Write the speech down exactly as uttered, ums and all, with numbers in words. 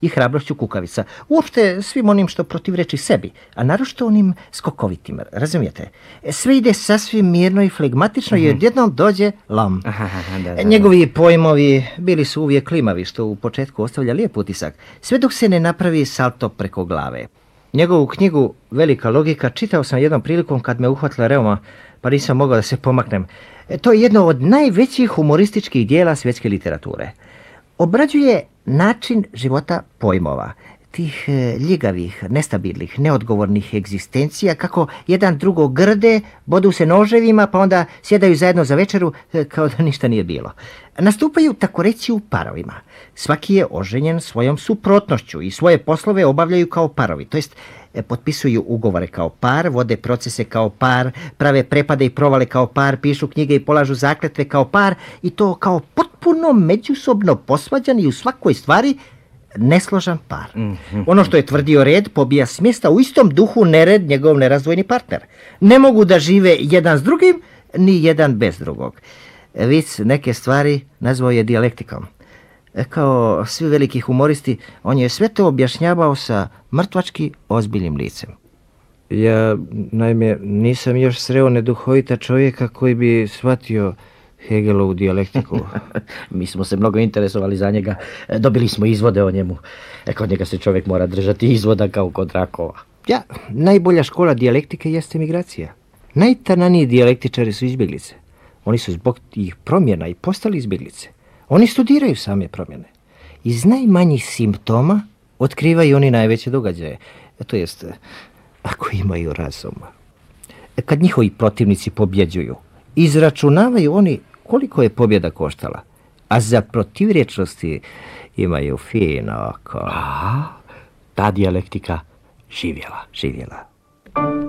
i hrabrošću kukavica. Uopšte svim onim što protivreči sebi, a naročito onim skokovitim, razumijete? Sve ide sasvim mirno i flegmatično mm-hmm. i odjednom dođe lam. Aha, da, da. Njegovi pojmovi bili su uvijek klimavi, što u početku ostavlja lijep utisak, sve dok se ne napravi salto preko glave. Njegovu knjigu Velika logika čitao sam jednom prilikom kad me uhvatila reuma, pa nisam mogao da se pomaknem. To je jedno od najvećih humorističkih dijela svjetske literature. Obrađuje način života pojmova, tih ljigavih, nestabilnih, neodgovornih egzistencija, kako jedan drugo grde, bodu se noževima, pa onda sjedaju zajedno za večeru kao da ništa nije bilo. Nastupaju tako reći u parovima. Svaki je oženjen svojom suprotnošću i svoje poslove obavljaju kao parovi, to jest potpisuju ugovore kao par, vode procese kao par, prave prepade i provale kao par, pišu knjige i polažu zakletve kao par i to kao potpuno međusobno posvađan i u svakoj stvari nesložan par. Mm-hmm. Ono što je tvrdio red pobija s mjesta u istom duhu nered njegov nerazdvojni partner. Ne mogu da žive jedan s drugim, ni jedan bez drugog. Vic neke stvari nazvao je dijalektikom. Kao svi veliki humoristi, on je sve to objašnjavao sa mrtvački ozbiljnim licem. Ja, naime, nisam još sreo neduhovita čovjeka koji bi shvatio Hegelovu dijalektiku. Mi smo se mnogo interesovali za njega, dobili smo izvode o njemu. E, kod njega se čovjek mora držati izvoda kao kod rakova. Ja, najbolja škola dijalektike jeste migracija. Najtananiji dijalektičari su izbjeglice. Oni su zbog tih promjena i postali izbjeglice. Oni studiraju same promjene. Iz najmanjih simptoma otkrivaju oni najveće događaje. To jest, ako imaju razuma. Kad njihovi protivnici pobjeđuju, izračunavaju oni koliko je pobjeda koštala. A za protivrječnosti imaju fino oko. A, ta dijalektika živjela. Živjela.